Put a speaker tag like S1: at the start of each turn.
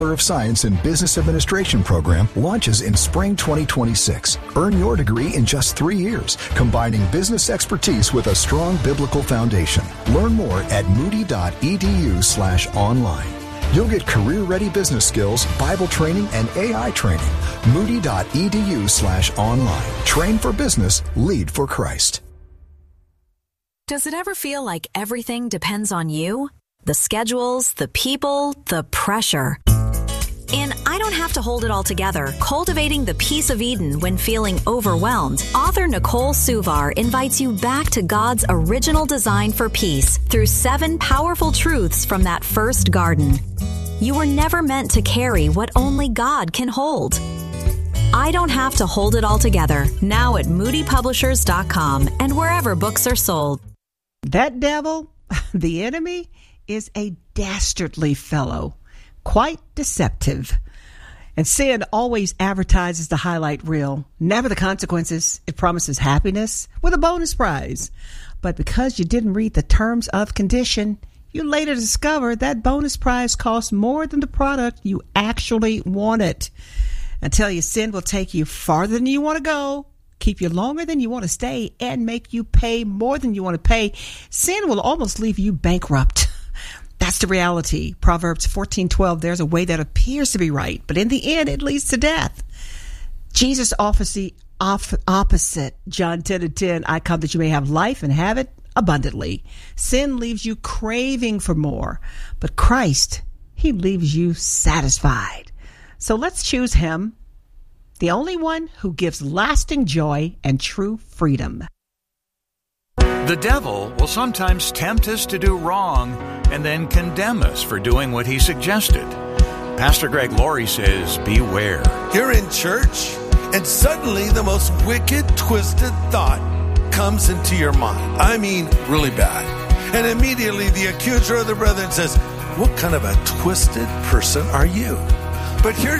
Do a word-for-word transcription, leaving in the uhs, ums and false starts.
S1: of Science in Business Administration program launches in spring twenty twenty-six. Earn your degree in just three years, combining business expertise with a strong biblical foundation. Learn more at moody.edu slash online. You'll get career-ready business skills, Bible training, and A I training. Moody.edu slash online. Train for business, lead for Christ.
S2: Does it ever feel like everything depends on you? The schedules, the people, the pressure. In I Don't Have to Hold It All Together, Cultivating the Peace of Eden When Feeling Overwhelmed, author Nicole Suvar invites you back to God's original design for peace through seven powerful truths from that first garden. You were never meant to carry what only God can hold. I Don't Have to Hold It All Together, now at moody publishers dot com and wherever books are sold.
S3: That devil, the enemy, is a dastardly fellow. Quite deceptive. And sin always advertises the highlight reel, never the consequences. It promises happiness with a bonus prize. But because you didn't read the terms of condition, you later discover that bonus prize costs more than the product you actually wanted. I tell you, sin will take you farther than you want to go, keep you longer than you want to stay, and make you pay more than you want to pay. Sin will almost leave you bankrupt. That's the reality. Proverbs fourteen twelve, there's a way that appears to be right, but in the end, it leads to death. Jesus offers the off- opposite. John ten and ten, I come that you may have life and have it abundantly. Sin leaves you craving for more, but Christ, he leaves you satisfied. So let's choose him, the only one who gives lasting joy and true freedom.
S4: The devil will sometimes tempt us to do wrong and then condemn us for doing what he suggested. Pastor Greg Laurie says, beware.
S5: You're in church, and suddenly the most wicked, twisted thought comes into your mind. I mean, really bad. And immediately the accuser of the brethren says, what kind of a twisted person are you? But here's